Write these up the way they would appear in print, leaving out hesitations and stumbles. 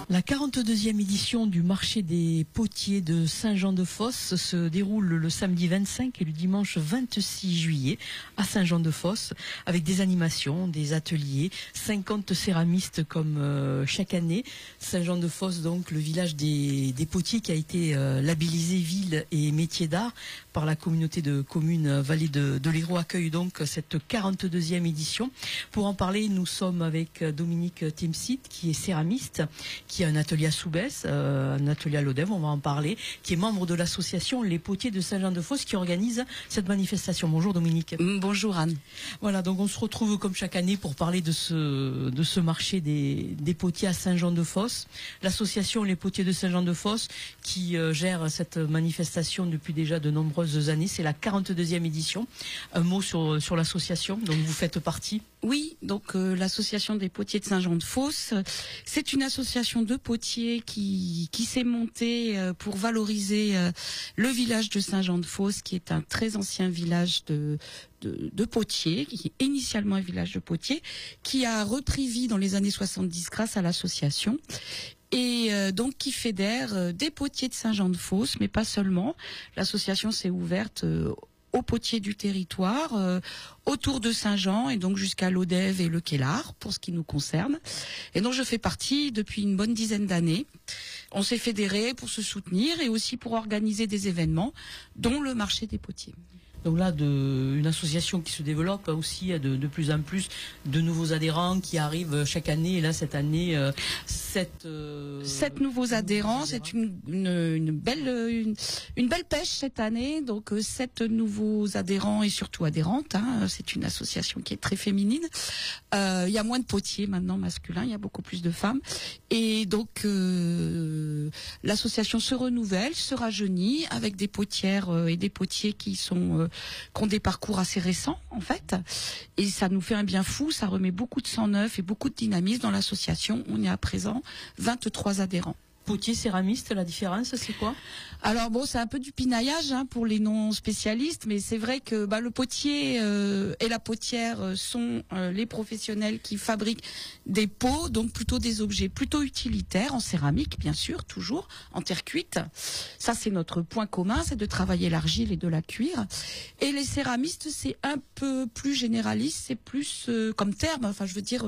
La 42e édition du marché des potiers de Saint-Jean-de-Fosse se déroule le samedi 25 et le dimanche 26 juillet à Saint-Jean-de-Fosse avec des animations, des ateliers, 50 céramistes comme chaque année. Saint-Jean-de-Fosse, donc le village des potiers qui a été labellisé ville et métier d'art par la communauté de communes Vallée de l'Hérault, accueille donc cette 42e édition. Pour en parler, nous sommes avec Dominique Timsit qui est céramiste, qui a un atelier à Soubès, un atelier à Lodève, on va en parler, qui est membre de l'association Les Potiers de Saint-Jean-de-Fosse qui organise cette manifestation. Bonjour Dominique. Bonjour Anne. Voilà, donc on se retrouve comme chaque année pour parler de ce marché des potiers à Saint-Jean-de-Fosse. L'association Les Potiers de Saint-Jean-de-Fosse qui gère cette manifestation depuis déjà de nombreuses années. C'est la 42e édition. Un mot sur l'association, donc vous faites partie. Oui, donc l'association des potiers de Saint-Jean-de-Fosse, c'est une association de potiers qui s'est montée pour valoriser le village de Saint-Jean-de-Fosse, qui est un très ancien village de potiers, qui est initialement un village de potiers, qui a repris vie dans les années 70 grâce à l'association. Et donc qui fédère des potiers de Saint-Jean-de-Fosse, mais pas seulement. L'association s'est ouverte aux potiers du territoire, autour de Saint-Jean et donc jusqu'à Lodève et le Quélard pour ce qui nous concerne. Et donc je fais partie depuis une bonne dizaine d'années. On s'est fédérés pour se soutenir et aussi pour organiser des événements, dont le marché des potiers. Donc là, une association qui se développe aussi, de plus en plus de nouveaux adhérents qui arrivent chaque année. Et là, cette année, sept nouveaux adhérents. C'est une belle pêche cette année. Donc 7 nouveaux adhérents et surtout adhérentes. C'est une association qui est très féminine. Il y a moins de potiers maintenant masculins. Il y a beaucoup plus de femmes. Et donc l'association se renouvelle, se rajeunit avec des potières et des potiers qui ont des parcours assez récents en fait, et ça nous fait un bien fou, ça remet beaucoup de sang neuf et beaucoup de dynamisme dans l'association. On est à présent 23 adhérents. Potier, céramiste, la différence, c'est quoi? Alors bon, c'est un peu du pinaillage pour les non spécialistes, mais c'est vrai que le potier et la potière sont les professionnels qui fabriquent des pots, donc plutôt des objets plutôt utilitaires, en céramique bien sûr, toujours, en terre cuite. Ça c'est notre point commun, c'est de travailler l'argile et de la cuire. Et les céramistes, c'est un peu plus généraliste, c'est plus comme terme, enfin je veux dire,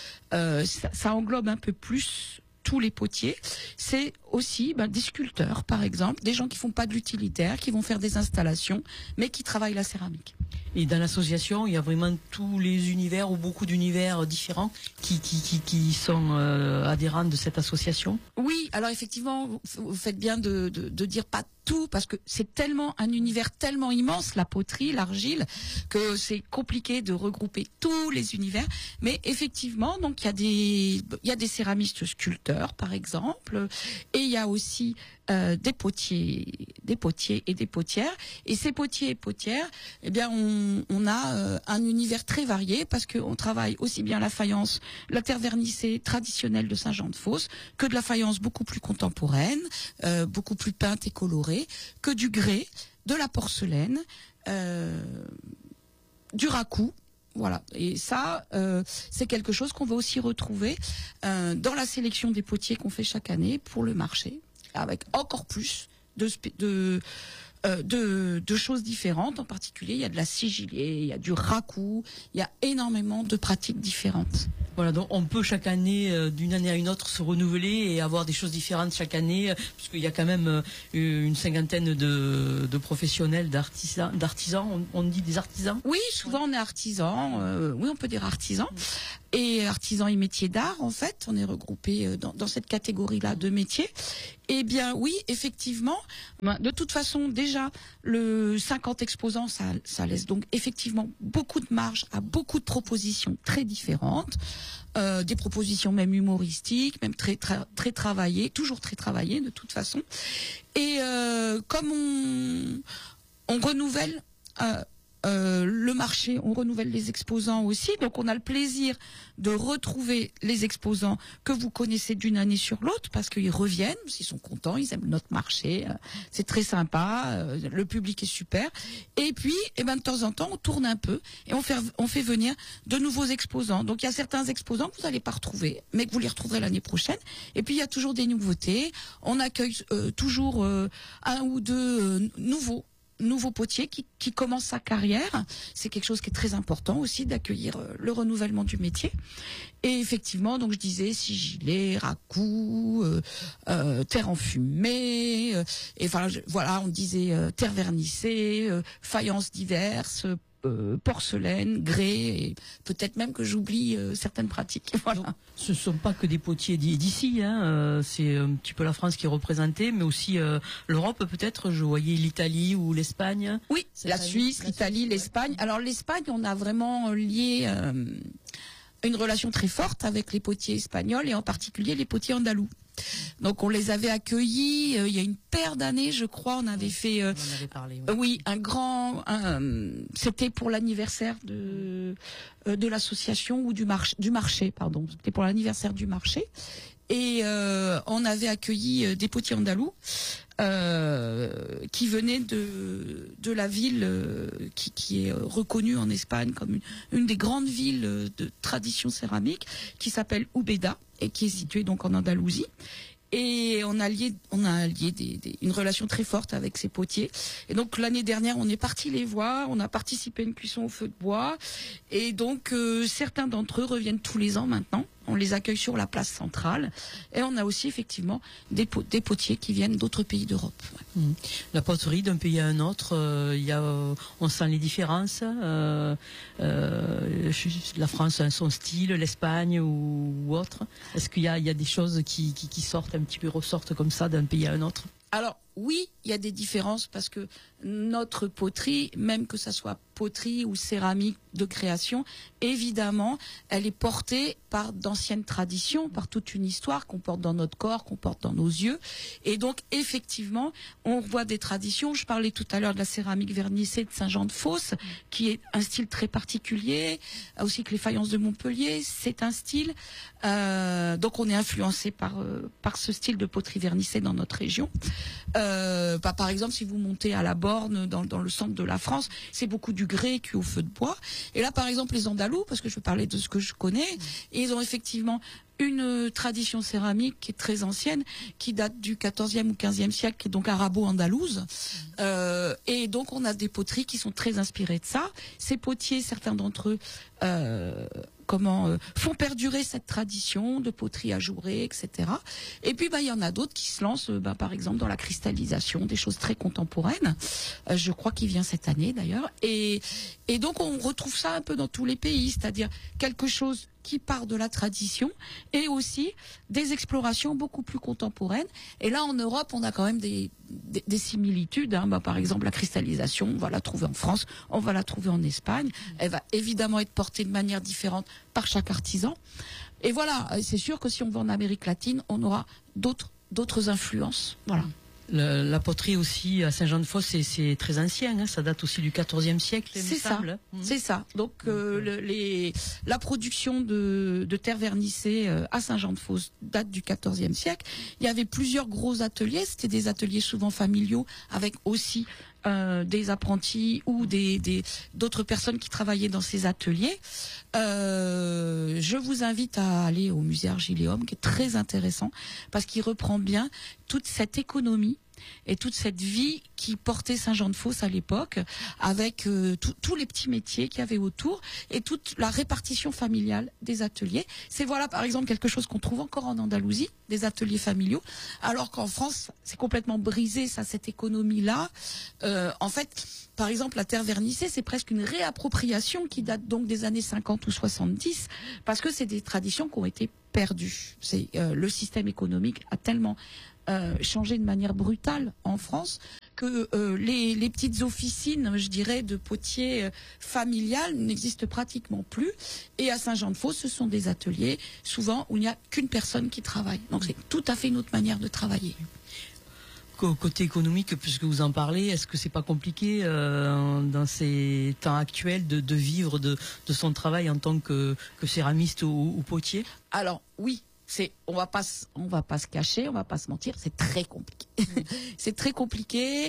ça englobe un peu plus tous les potiers. C'est aussi des sculpteurs, par exemple, des gens qui font pas de l'utilitaire, qui vont faire des installations, mais qui travaillent la céramique. Et dans l'association, il y a vraiment tous les univers ou beaucoup d'univers différents qui sont adhérents de cette association. Oui, alors effectivement, vous faites bien de dire pas tout, parce que c'est tellement un univers tellement immense, la poterie, l'argile, que c'est compliqué de regrouper tous les univers. Mais effectivement, donc il y a des céramistes sculpteurs, par exemple, et il y a aussi des potiers et des potières. Et ces potiers et potières, eh bien, on a un univers très varié parce qu'on travaille aussi bien la faïence, la terre vernissée traditionnelle de Saint-Jean-de-Fosse, que de la faïence beaucoup plus contemporaine, beaucoup plus peinte et colorée, que du grès, de la porcelaine, du raku. Voilà, et ça, c'est quelque chose qu'on va aussi retrouver dans la sélection des potiers qu'on fait chaque année pour le marché, avec encore plus de choses différentes. En particulier, il y a de la sigillée, il y a du raku, il y a énormément de pratiques différentes. Voilà, donc on peut chaque année, d'une année à une autre, se renouveler et avoir des choses différentes chaque année, puisqu'il y a quand même une cinquantaine de professionnels, d'artisans. On dit des artisans. Oui, souvent on est artisans. Oui, on peut dire artisans. Et artisans et métiers d'art, en fait, on est regroupés dans cette catégorie-là de métiers. Eh bien, oui, effectivement. De toute façon, déjà, le 50 exposants, ça laisse donc effectivement beaucoup de marge à beaucoup de propositions très différentes. Des propositions même humoristiques, même très travaillées, toujours très travaillées de toute façon. Et comme on renouvelle le marché, on renouvelle les exposants aussi. Donc on a le plaisir de retrouver les exposants que vous connaissez d'une année sur l'autre parce qu'ils reviennent, ils sont contents, ils aiment notre marché, c'est très sympa, le public est super. Et puis, de temps en temps, on tourne un peu et on fait venir de nouveaux exposants. Donc il y a certains exposants que vous n'allez pas retrouver, mais que vous les retrouverez l'année prochaine. Et puis il y a toujours des nouveautés. On accueille toujours un ou deux nouveau potier qui commence sa carrière. C'est quelque chose qui est très important aussi d'accueillir le renouvellement du métier. Et effectivement, donc je disais sigilé, ragoût, terre enfumée, et voilà, on disait terre vernissée, faïences diverses, porcelaine, grès, et peut-être même que j'oublie certaines pratiques. Voilà. Donc, ce ne sont pas que des potiers d'ici, c'est un petit peu la France qui est représentée, mais aussi l'Europe peut-être. Je voyais l'Italie ou l'Espagne. Oui, la Suisse, l'Italie, l'Espagne. Alors l'Espagne, on a vraiment lié une relation très forte avec les potiers espagnols et en particulier les potiers andalous. Donc on les avait accueillis il y a une paire d'années, je crois. On avait fait, on en avait parlé, oui. oui, c'était pour l'anniversaire de l'association ou du marché, pardon. C'était pour l'anniversaire du marché. Et on avait accueilli des potiers andalous qui venaient de la ville qui est reconnue en Espagne comme une des grandes villes de tradition céramique, qui s'appelle Úbeda et qui est située donc en Andalousie. Et on a lié une relation très forte avec ces potiers. Et donc l'année dernière, on est parti les voir, on a participé à une cuisson au feu de bois. Et donc certains d'entre eux reviennent tous les ans maintenant. On les accueille sur la place centrale. Et on a aussi effectivement des potiers qui viennent d'autres pays d'Europe. Ouais. La poterie d'un pays à un autre, on sent les différences. La France a son style, l'Espagne ou autre. Est-ce qu'il y a des choses qui sortent un petit peu, ressortent comme ça d'un pays à un autre? Alors oui, il y a des différences parce que notre poterie, même que ça soit poterie ou céramique de création, évidemment, elle est portée par d'anciennes traditions, par toute une histoire qu'on porte dans notre corps, qu'on porte dans nos yeux. Et donc, effectivement, on voit des traditions. Je parlais tout à l'heure de la céramique vernissée de Saint-Jean-de-Fosse, qui est un style très particulier, aussi que les faïences de Montpellier, c'est un style. Donc, on est influencé par ce style de poterie vernissée dans notre région. Par exemple, si vous montez à la Borne, dans le centre de la France, c'est beaucoup du grès cuit au feu de bois. Et là, par exemple, les Andalous, parce que je vais parler de ce que je connais, ils ont effectivement une tradition céramique qui est très ancienne, qui date du 14e ou 15e siècle, qui est donc arabo-andalouse. Et donc, on a des poteries qui sont très inspirées de ça. Ces potiers, certains d'entre eux, font perdurer cette tradition de poterie ajourée, etc. Et puis, il y en a d'autres qui se lancent, par exemple, dans la cristallisation, des choses très contemporaines. Je crois qu'il vient cette année, d'ailleurs. Et donc, on retrouve ça un peu dans tous les pays, c'est-à-dire quelque chose qui part de la tradition et aussi des explorations beaucoup plus contemporaines. Et là, en Europe, on a quand même des similitudes. Par exemple, la cristallisation, on va la trouver en France, on va la trouver en Espagne. Elle va évidemment être portée de manière différente par chaque artisan. Et voilà, c'est sûr que si on va en Amérique latine, on aura d'autres influences. Voilà. La poterie aussi à Saint-Jean-de-Fosse, c'est très ancien, ça date aussi du XIVe siècle, il me semble. C'est ça. Donc la production de terre vernissée à Saint-Jean-de-Fosse date du XIVe siècle. Il y avait plusieurs gros ateliers, c'était des ateliers souvent familiaux avec aussi des apprentis ou d'autres personnes qui travaillaient dans ces ateliers. Je vous invite à aller au musée Argiléum, qui est très intéressant parce qu'il reprend bien toute cette économie et toute cette vie qui portait Saint-Jean-de-Fosse à l'époque, avec tous les petits métiers qu'il y avait autour et toute la répartition familiale des ateliers. C'est par exemple quelque chose qu'on trouve encore en Andalousie, des ateliers familiaux, alors qu'en France, c'est complètement brisé, cette économie-là. En fait, par exemple, la terre vernissée, c'est presque une réappropriation qui date donc des années 50 ou 70, parce que c'est des traditions qui ont été perdues. Le système économique a tellement changé de manière brutale en France que les petites officines, je dirais, de potiers familiales n'existent pratiquement plus. Et à Saint-Jean-de-Fosse, ce sont des ateliers souvent où il n'y a qu'une personne qui travaille. Donc c'est tout à fait une autre manière de travailler. côté économique, puisque vous en parlez, est-ce que c'est pas compliqué dans ces temps actuels de vivre de son travail en tant que céramiste ou potier? Alors oui, on va pas se cacher, on va pas se mentir, c'est très compliqué. C'est très compliqué.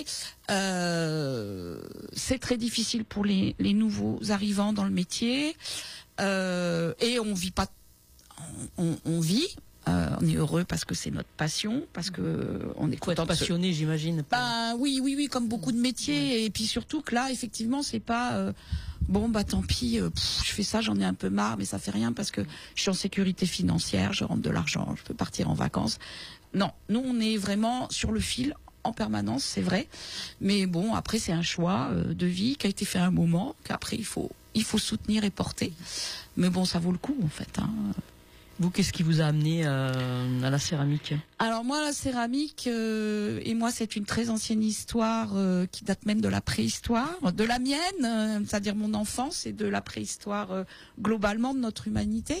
C'est très difficile pour les nouveaux arrivants dans le métier. Et on vit pas. On vit. On est heureux parce que c'est notre passion, parce que on est content. Passionné, j'imagine. Oui, comme beaucoup de métiers. Ouais. Et puis surtout que là, effectivement, c'est pas bon, bah tant pis, je fais ça, j'en ai un peu marre, mais ça fait rien parce que je suis en sécurité financière, je rentre de l'argent, je peux partir en vacances. Non, nous on est vraiment sur le fil en permanence, c'est vrai. Mais bon, après c'est un choix de vie qui a été fait à un moment, qu'après il faut soutenir et porter. Mais bon, ça vaut le coup en fait. Hein. Vous, qu'est-ce qui vous a amené à la céramique? Alors moi, la céramique, et moi, c'est une très ancienne histoire qui date même de la préhistoire, de la mienne, c'est-à-dire mon enfance, et de la préhistoire globalement de notre humanité.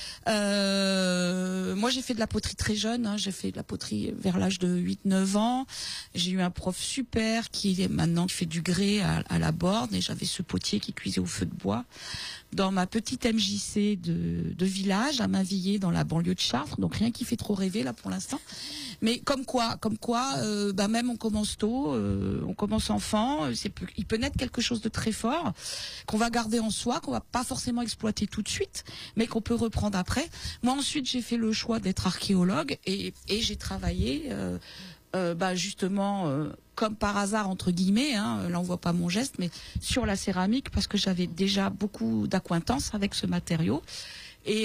Moi, j'ai fait de la poterie très jeune, hein, j'ai fait de la poterie vers l'âge de 8-9 ans. J'ai eu un prof super qui fait du grès à la borne, et j'avais ce potier qui cuisait au feu de bois dans ma petite MJC de village à Mainvilliers dans la banlieue de Chartres, donc rien qui fait trop rêver là pour l'instant. Mais comme quoi, même on commence tôt, on commence enfant, il peut naître quelque chose de très fort qu'on va garder en soi, qu'on va pas forcément exploiter tout de suite, mais qu'on peut reprendre après. Moi ensuite j'ai fait le choix d'être archéologue et j'ai travaillé justement comme par hasard entre guillemets, hein, là on voit pas mon geste, mais sur la céramique parce que j'avais déjà beaucoup d'acquaintance avec ce matériau et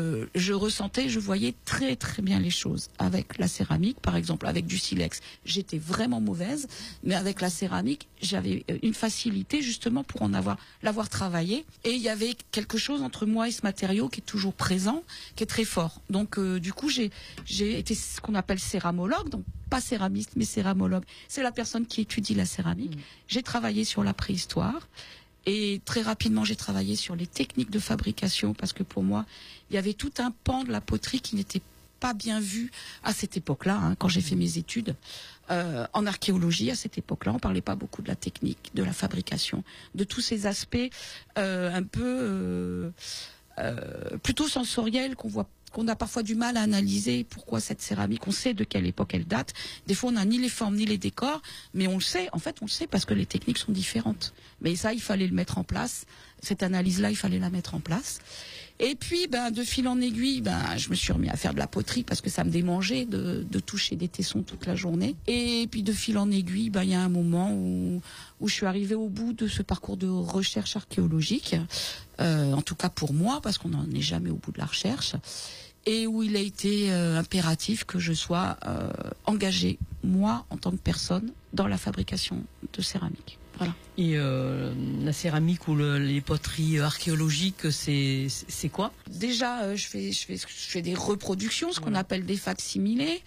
je voyais très très bien les choses avec la céramique, par exemple avec du silex. J'étais vraiment mauvaise, mais avec la céramique, j'avais une facilité justement pour l'avoir travaillé. Et il y avait quelque chose entre moi et ce matériau qui est toujours présent, qui est très fort. Donc du coup, j'ai été ce qu'on appelle céramologue, donc pas céramiste, mais céramologue. C'est la personne qui étudie la céramique. J'ai travaillé sur la préhistoire. Et très rapidement, j'ai travaillé sur les techniques de fabrication parce que pour moi, il y avait tout un pan de la poterie qui n'était pas bien vu à cette époque-là, hein, quand j'ai fait mes études en archéologie. À cette époque-là, on parlait pas beaucoup de la technique, de la fabrication, de tous ces aspects un peu plutôt sensoriels qu'on a parfois du mal à analyser. Pourquoi cette céramique, on sait de quelle époque elle date. Des fois, on n'a ni les formes ni les décors, mais on le sait. En fait, on le sait parce que les techniques sont différentes. Mais ça, il fallait le mettre en place. Cette analyse-là, il fallait la mettre en place. Et puis, de fil en aiguille, je me suis remis à faire de la poterie parce que ça me démangeait de toucher des tessons toute la journée. Et puis, de fil en aiguille, il y a un moment où je suis arrivée au bout de ce parcours de recherche archéologique. En tout cas pour moi, parce qu'on n'en est jamais au bout de la recherche. Et où il a été impératif que je sois engagée, moi, en tant que personne, dans la fabrication de céramique. Voilà. Et la céramique ou les poteries archéologiques, c'est quoi? Déjà, je fais des reproductions, ce qu'on appelle des facsimilés.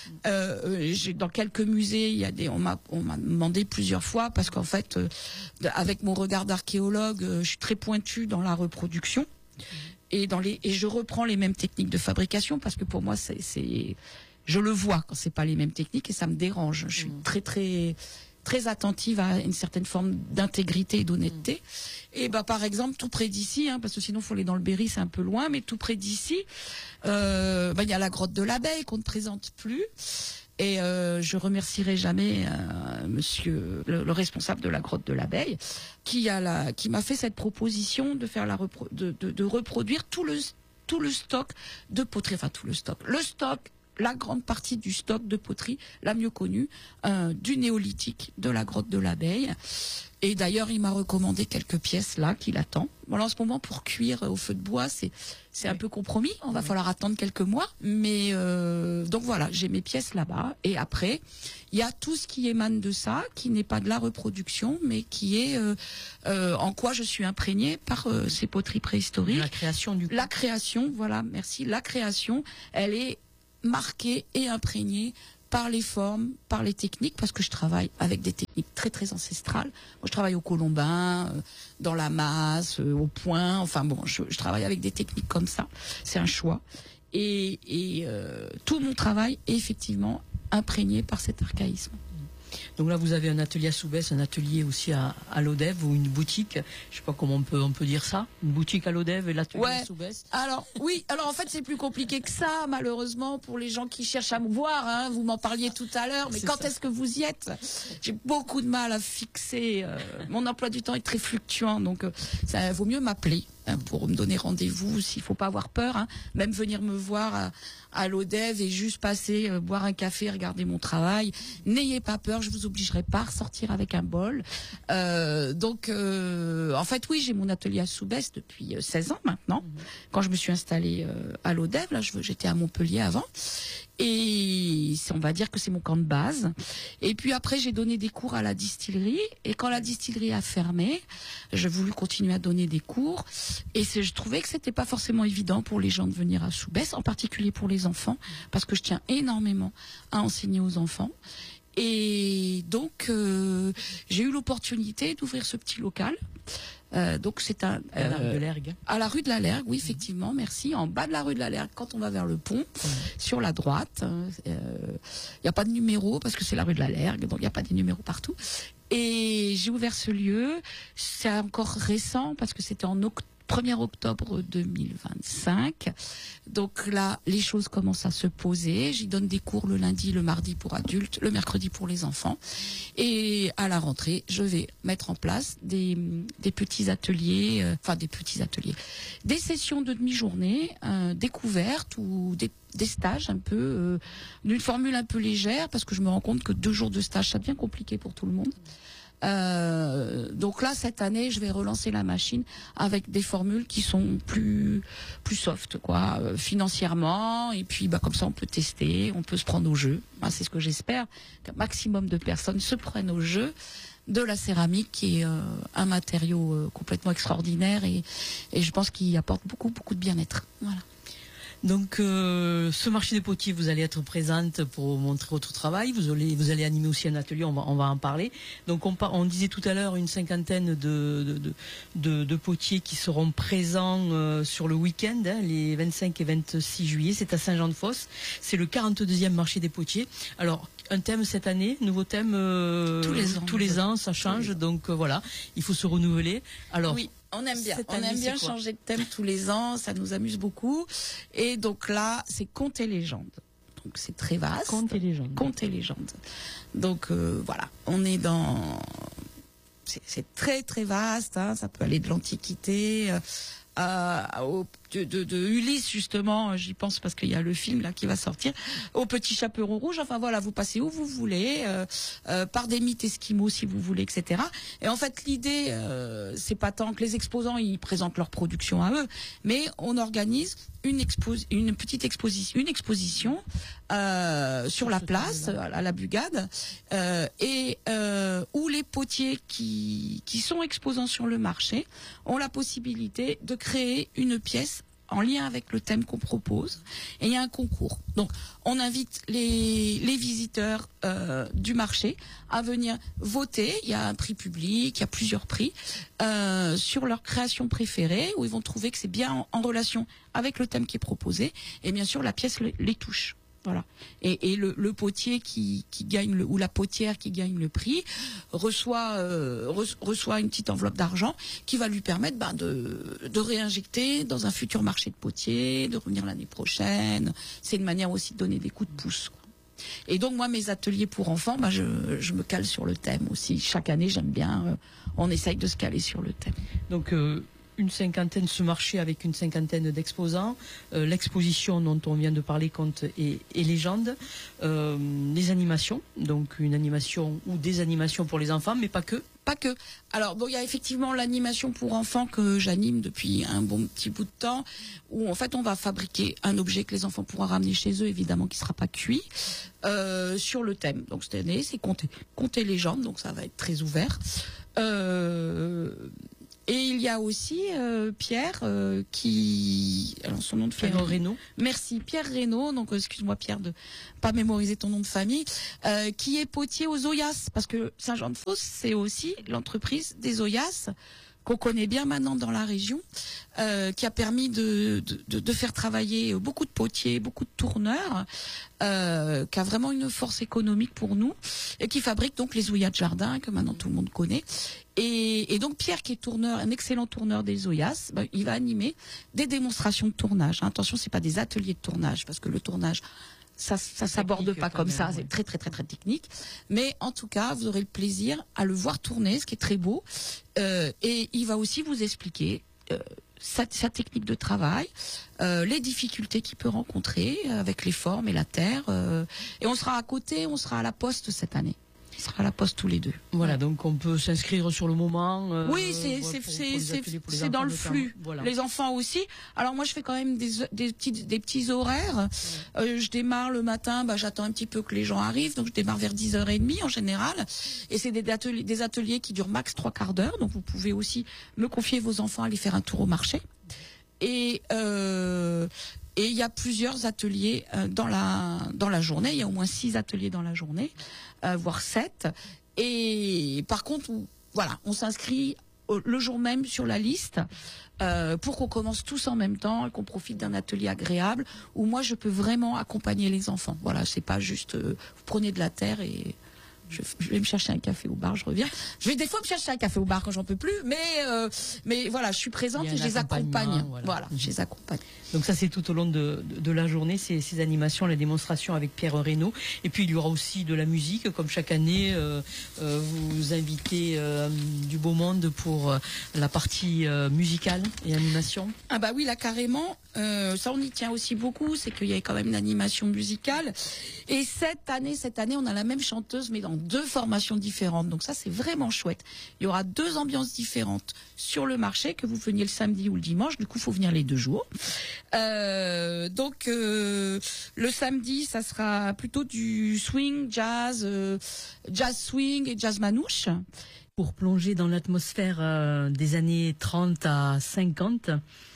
Dans quelques musées, on m'a demandé plusieurs fois parce qu'en fait, avec mon regard d'archéologue, je suis très pointue dans la reproduction. Et je reprends les mêmes techniques de fabrication parce que pour moi je le vois quand c'est pas les mêmes techniques et ça me dérange. Je suis très très très attentive à une certaine forme d'intégrité et d'honnêteté. Et par exemple tout près d'ici, hein, parce que sinon faut aller dans le Berry, c'est un peu loin, mais tout près d'ici, il y a la grotte de l'Abeille qu'on ne présente plus. Et je remercierai jamais monsieur le responsable de la grotte de l'Abeille qui m'a fait cette proposition de faire de reproduire tout le stock de poterie, enfin tout le stock, la grande partie du stock de poterie la mieux connue du néolithique de la grotte de l'Abeille. Et d'ailleurs, il m'a recommandé quelques pièces là qu'il attend. Bon, en ce moment, pour cuire au feu de bois, c'est un peu compromis. On va falloir attendre quelques mois. Mais donc voilà, j'ai mes pièces là-bas. Et après, il y a tout ce qui émane de ça, qui n'est pas de la reproduction, mais qui est en quoi je suis imprégnée par ces poteries préhistoriques. La création du coup. La création, voilà, merci. La création, elle est marquée et imprégnée par les formes, par les techniques, parce que je travaille avec des techniques très très ancestrales. Moi, je travaille au colombin, dans la masse, au point. Enfin bon, je travaille avec des techniques comme ça. C'est un choix. Et tout mon travail est effectivement imprégné par cet archaïsme. Donc là, vous avez un atelier à Soubès, un atelier aussi à Lodève ou une boutique. Je sais pas comment on peut dire ça. Une boutique à Lodève et l'atelier à Soubès. Alors oui, alors en fait c'est plus compliqué que ça, malheureusement pour les gens qui cherchent à me voir. Hein, vous m'en parliez tout à l'heure, mais quand est-ce que vous y êtes? J'ai beaucoup de mal à fixer. Mon emploi du temps est très fluctuant, donc ça vaut mieux m'appeler pour me donner rendez-vous. S'il faut pas avoir peur, hein, même venir me voir à l'Odève et juste passer boire un café, regarder mon travail. N'ayez pas peur, je vous obligerai pas à ressortir avec un bol. Donc en fait oui, j'ai mon atelier à Soubès depuis 16 ans maintenant. Quand je me suis installée à l'Odève, là j'étais à Montpellier avant. Et on va dire que c'est mon camp de base. Et puis après, j'ai donné des cours à la distillerie. Et quand la distillerie a fermé, j'ai voulu continuer à donner des cours. Et je trouvais que c'était pas forcément évident pour les gens de venir à Soubès, en particulier pour les enfants, parce que je tiens énormément à enseigner aux enfants. Et donc, j'ai eu l'opportunité d'ouvrir ce petit local. Donc c'est à la rue de l'Ergue. À la rue de la Lergue, oui, effectivement, merci. En bas de la rue de la Lergue, quand on va vers le pont, sur la droite, il n'y a pas de numéro parce que c'est la rue de la Lergue, donc il n'y a pas des numéros partout. Et j'ai ouvert ce lieu. C'est encore récent parce que c'était en 1er octobre 2025. Donc là, les choses commencent à se poser. J'y donne des cours le lundi, le mardi pour adultes, le mercredi pour les enfants. Et à la rentrée, je vais mettre en place des petits ateliers, des sessions de demi-journée, découvertes ou des stages un peu, d'une formule un peu légère, parce que je me rends compte que 2 jours de stage, ça devient compliqué pour tout le monde. Donc là, cette année, je vais relancer la machine avec des formules qui sont plus soft, quoi, financièrement. Et puis, comme ça, on peut tester, on peut se prendre au jeu. C'est ce que j'espère, qu'un maximum de personnes se prennent au jeu de la céramique, qui est un matériau complètement extraordinaire et je pense qu'il apporte beaucoup de bien-être. Voilà. Donc, ce marché des potiers, vous allez être présente pour montrer votre travail. Vous allez animer aussi un atelier. On va en parler. Donc, on disait tout à l'heure une 50aine de potiers qui seront présents sur le week-end, hein, les 25 et 26 juillet. C'est à Saint-Jean-de-Fosse. C'est le 42e marché des potiers. Alors, un thème cette année, nouveau thème tous les ans, ça change. Donc voilà, il faut se renouveler. Alors. Oui. On aime bien changer de thème tous les ans, ça nous amuse beaucoup. Et donc là, c'est contes et légendes. Donc c'est très vaste. Contes et légendes. Contes et légendes. Donc voilà, on est dans... C'est très très vaste, hein, ça peut aller de l'Antiquité de Ulysse, justement, j'y pense parce qu'il y a le film là qui va sortir, au Petit Chaperon Rouge. Enfin voilà, vous passez où vous voulez, par des mythes esquimaux si vous voulez, etc. Et en fait, l'idée, c'est pas tant que les exposants ils présentent leur production à eux, mais on organise une exposition sur la place, à la Bugade, et où les potiers qui sont exposants sur le marché ont la possibilité de créer une pièce en lien avec le thème qu'on propose, et il y a un concours. Donc, on invite les visiteurs du marché à venir voter. Il y a un prix public, il y a plusieurs prix sur leur création préférée, où ils vont trouver que c'est bien en relation avec le thème qui est proposé, et bien sûr la pièce les touche. Voilà. Et le potier qui gagne ou la potière qui gagne le prix reçoit une petite enveloppe d'argent qui va lui permettre de réinjecter dans un futur marché de potiers, de revenir l'année prochaine. C'est une manière aussi de donner des coups de pouce, quoi. Et donc moi, mes ateliers pour enfants, je me cale sur le thème aussi. Chaque année, j'aime bien, on essaye de se caler sur le thème. Donc une cinquantaine, ce marché avec une cinquantaine d'exposants, l'exposition dont on vient de parler, contes et légendes, les animations, donc une animation ou des animations pour les enfants, mais pas que. Pas que. Alors bon, il y a effectivement l'animation pour enfants que j'anime depuis un bon petit bout de temps, où en fait on va fabriquer un objet que les enfants pourront ramener chez eux, évidemment qui sera pas cuit, sur le thème. Donc cette année c'est contes et légendes, donc ça va être très ouvert. Et il y a aussi Pierre alors son nom de famille. Pierre Reynaud. Merci, Pierre Reynaud. Donc excuse-moi Pierre de pas mémoriser ton nom de famille, qui est potier aux Oyas, parce que Saint-Jean-de-Fosse c'est aussi l'entreprise des Oyas qu'on connaît bien maintenant dans la région, qui a permis de faire travailler beaucoup de potiers, beaucoup de tourneurs, qui a vraiment une force économique pour nous, et qui fabrique donc les Zoyas de jardin, que maintenant tout le monde connaît. Et donc Pierre, qui est tourneur, un excellent tourneur des Zoyas, il va animer des démonstrations de tournage. Attention, c'est pas des ateliers de tournage, parce que le tournage, ça s'aborde pas comme ça, c'est très technique. Mais en tout cas, vous aurez le plaisir à le voir tourner, ce qui est très beau. Et il va aussi vous expliquer sa technique de travail, les difficultés qu'il peut rencontrer avec les formes et la terre. Et on sera à côté, on sera à la poste cette année. On sera à la poste tous les deux. Voilà, donc on peut s'inscrire sur le moment. Oui, c'est dans le flux. Voilà. Les enfants aussi. Alors moi, je fais quand même des petits horaires. Je démarre le matin, j'attends un petit peu que les gens arrivent, donc je démarre vers 10h30 en général. Et c'est des ateliers qui durent max 3/4 d'heure, donc vous pouvez aussi me confier vos enfants à aller faire un tour au marché. Et il y a plusieurs ateliers dans la journée. Il y a au moins 6 ateliers dans la journée, voire 7. Et par contre, voilà, on s'inscrit le jour même sur la liste pour qu'on commence tous en même temps et qu'on profite d'un atelier agréable où moi je peux vraiment accompagner les enfants. Voilà, c'est pas juste vous prenez de la terre et je vais me chercher un café au bar, je reviens. Je vais des fois me chercher un café au bar quand j'en peux plus, mais voilà, je suis présente et je les accompagne. Voilà, je les accompagne. Donc ça, c'est tout au long de la journée, ces animations, les démonstrations avec Pierre Reynaud. Et puis il y aura aussi de la musique, comme chaque année, vous invitez du beau monde pour la partie musicale et animation. Ah bah oui, là carrément. Ça, on y tient aussi beaucoup, c'est qu'il y a quand même une animation musicale. Et cette année, on a la même chanteuse, mais dans 2 formations différentes. Donc ça, c'est vraiment chouette. Il y aura 2 ambiances différentes sur le marché, que vous veniez le samedi ou le dimanche. Du coup, il faut venir les 2 jours. Donc le samedi, ça sera plutôt du swing, jazz, jazz swing et jazz manouche. Pour plonger dans l'atmosphère des années 30 à 50,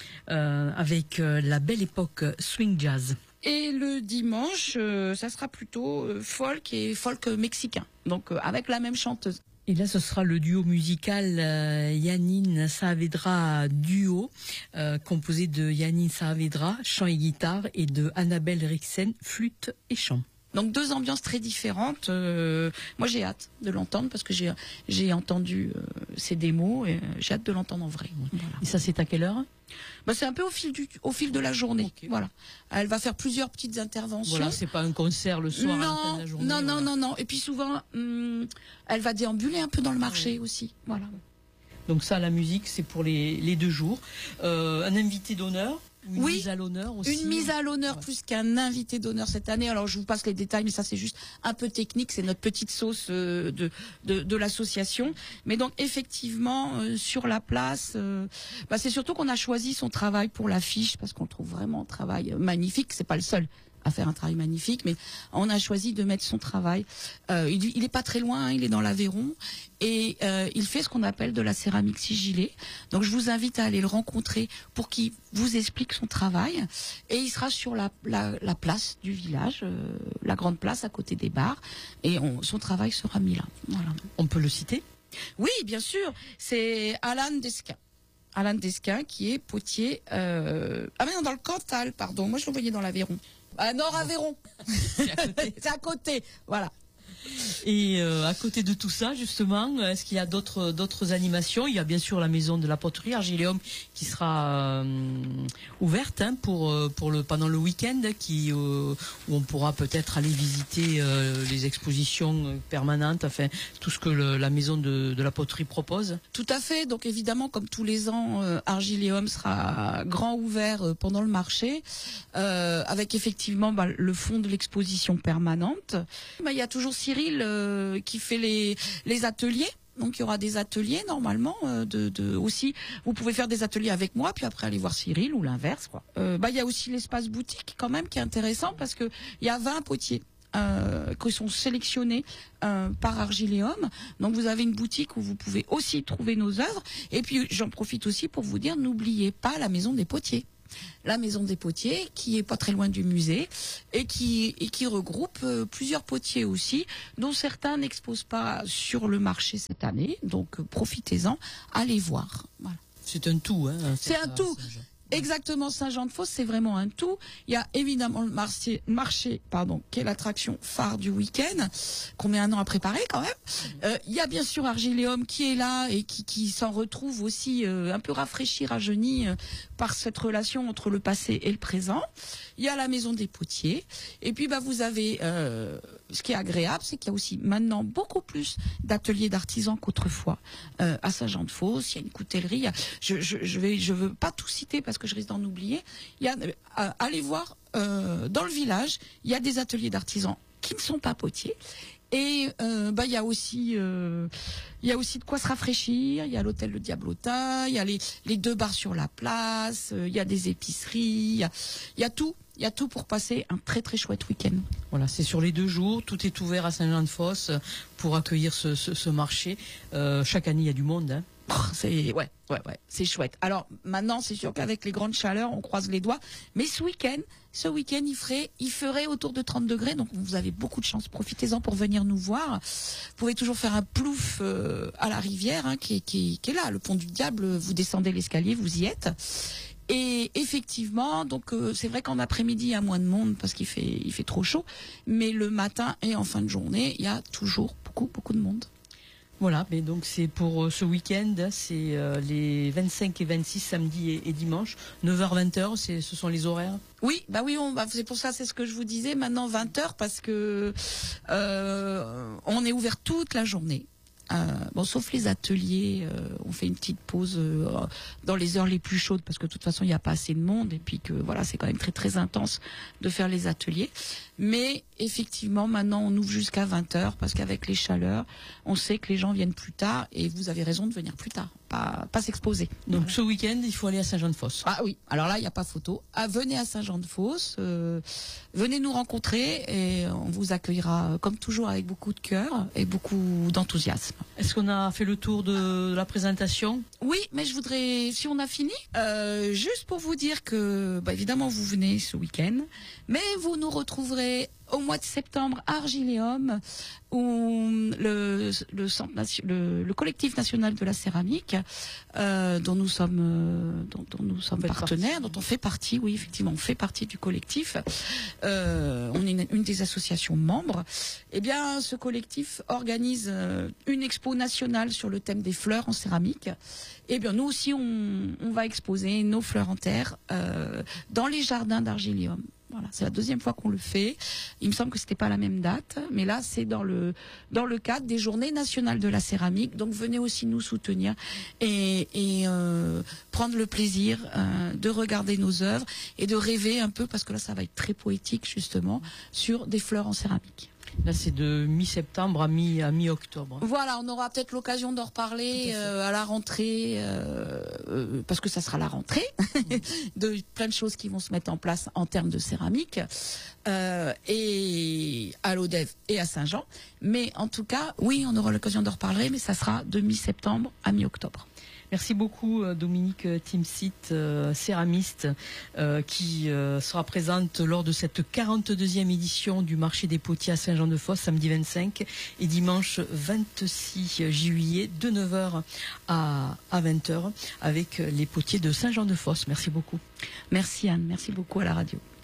avec la belle époque swing jazz. Et le dimanche, ça sera plutôt folk et folk mexicain, donc avec la même chanteuse. Et là, ce sera le duo musical Yannine Saavedra duo, composé de Yannine Saavedra, chant et guitare, et de Annabelle Rixen, flûte et chant. Donc 2 ambiances très différentes. Moi, j'ai hâte de l'entendre parce que j'ai entendu ces démos et j'ai hâte de l'entendre en vrai. Voilà. Et ça, c'est à quelle heure ? C'est un peu au fil de la journée. Okay. Voilà. Elle va faire plusieurs petites interventions. Voilà, c'est pas un concert le soir à la fin de la journée. Non. Et puis souvent, elle va déambuler un peu dans le marché aussi. Voilà. Donc ça, la musique, c'est pour les 2 jours. Un invité d'honneur. Oui, mise à l'honneur aussi. Une mise à l'honneur plus qu'un invité d'honneur cette année. Alors je vous passe les détails, mais ça c'est juste un peu technique, c'est notre petite sauce de l'association. Mais donc effectivement sur la place, c'est surtout qu'on a choisi son travail pour l'affiche parce qu'on trouve vraiment un travail magnifique. C'est pas le seul à faire un travail magnifique, mais on a choisi de mettre son travail. Il est pas très loin, hein, il est dans l'Aveyron et il fait ce qu'on appelle de la céramique sigillée. Donc je vous invite à aller le rencontrer pour qu'il vous explique son travail. Et il sera sur la place du village, la grande place à côté des bars, et son travail sera mis là. Voilà. On peut le citer ? Oui, bien sûr. C'est Alan Desquin. Alan Desquin qui est potier. Non, dans le Cantal, pardon. Moi je le voyais dans l'Aveyron. Nord-Aveyron. C'est à côté. Voilà. Et à côté de tout ça, justement, est-ce qu'il y a d'autres animations ? Il y a bien sûr la maison de la poterie Argiléum qui sera ouverte pendant le week-end, où on pourra peut-être aller visiter les expositions permanentes, enfin tout ce que la maison de la poterie propose. Tout à fait. Donc évidemment, comme tous les ans, Argiléum sera grand ouvert pendant le marché, avec effectivement le fond de l'exposition permanente. Il y a toujours Cyril qui fait les ateliers. Donc il y aura des ateliers normalement aussi. Vous pouvez faire des ateliers avec moi puis après aller voir Cyril ou l'inverse quoi. Il y a aussi l'espace boutique quand même qui est intéressant parce que il y a 20 potiers qui sont sélectionnés par Argiléum. Donc vous avez une boutique où vous pouvez aussi trouver nos œuvres et puis j'en profite aussi pour vous dire n'oubliez pas la maison des potiers. la maison des potiers, qui est pas très loin du musée, et qui regroupe plusieurs potiers aussi, dont certains n'exposent pas sur le marché cette année. Donc profitez-en, allez voir. Voilà. C'est un tout, hein. C'est un tout. Exactement, Saint-Jean-de-Fosse, c'est vraiment un tout. Il y a évidemment le marché, qui est l'attraction phare du week-end, qu'on met un an à préparer quand même. Il y a bien sûr Argiléum qui est là et qui s'en retrouve aussi un peu rafraîchi, rajeuni par cette relation entre le passé et le présent. Il y a la maison des potiers. Et puis vous avez, ce qui est agréable, c'est qu'il y a aussi maintenant beaucoup plus d'ateliers d'artisans qu'autrefois à Saint-Jean-de-Fosse. Il y a une coutellerie. Je veux pas tout citer parce que je risque d'en oublier. Il y a, allez voir dans le village, il y a des ateliers d'artisans qui ne sont pas potiers. Et il y a aussi de quoi se rafraîchir. Il y a l'hôtel Le Diablotin, il y a les 2 bars sur la place, il y a des épiceries, il y a tout. Il y a tout pour passer un très très chouette week-end. Voilà, c'est sur les 2 jours, tout est ouvert à Saint-Jean-de-Fosse pour accueillir ce marché. Chaque année, il y a du monde, hein. C'est c'est chouette. Alors maintenant, c'est sûr qu'avec les grandes chaleurs, on croise les doigts. Mais ce week-end, il ferait autour de 30 degrés. Donc vous avez beaucoup de chance. Profitez-en pour venir nous voir. Vous pouvez toujours faire un plouf à la rivière, hein, qui est là, le pont du Diable. Vous descendez l'escalier, vous y êtes. Et effectivement, donc c'est vrai qu'en après-midi, il y a moins de monde parce qu'il fait trop chaud. Mais le matin et en fin de journée, il y a toujours beaucoup de monde. Voilà, mais donc c'est pour ce week-end, c'est les 25 et 26 samedi et dimanche, 9h-20h, ce sont les horaires. Oui, c'est pour ça, c'est ce que je vous disais, maintenant 20h parce que on est ouvert toute la journée. Sauf les ateliers, on fait une petite pause dans les heures les plus chaudes parce que de toute façon il n'y a pas assez de monde et puis que voilà, c'est quand même très très intense de faire les ateliers. Mais effectivement, maintenant on ouvre jusqu'à 20h parce qu'avec les chaleurs, on sait que les gens viennent plus tard et vous avez raison de venir plus tard, pas s'exposer. Donc ce week-end, il faut aller à Saint-Jean-de-Fosse. Ah oui, alors là il n'y a pas photo. Venez à Saint-Jean-de-Fosse, venez nous rencontrer et on vous accueillera comme toujours avec beaucoup de cœur et beaucoup d'enthousiasme. Est-ce qu'on a fait le tour de la présentation? Oui, mais je voudrais, si on a fini, juste pour vous dire que, évidemment, vous venez ce week-end, mais vous nous retrouverez au mois de septembre à Argiléum, où le collectif national de la céramique, dont nous sommes partenaires, dont on fait partie, oui, effectivement, on fait partie du collectif. On est une des associations membres. Eh bien, ce collectif organise une expo nationale sur le thème des fleurs en céramique. Eh bien, nous aussi, on va exposer nos fleurs en terre dans les jardins d'Argiléum. Voilà, c'est la 2e fois qu'on le fait. Il me semble que c'était pas la même date, mais là c'est dans le cadre des Journées nationales de la céramique. Donc venez aussi nous soutenir et prendre le plaisir de regarder nos œuvres et de rêver un peu, parce que là ça va être très poétique justement, sur des fleurs en céramique. Là, c'est de mi-septembre à mi-octobre. Voilà, on aura peut-être l'occasion d'en reparler à la rentrée, parce que ça sera la rentrée, de plein de choses qui vont se mettre en place en termes de céramique, et à l'Odève et à Saint-Jean. Mais en tout cas, oui, on aura l'occasion d'en reparler, mais ça sera de mi-septembre à mi-octobre. Merci beaucoup Dominique Timsit, céramiste, qui sera présente lors de cette 42e édition du marché des potiers à Saint-Jean-de-Fosse, samedi 25 et dimanche 26 juillet, de 9h à 20h, avec les potiers de Saint-Jean-de-Fosse. Merci beaucoup. Merci Anne, merci beaucoup à la radio.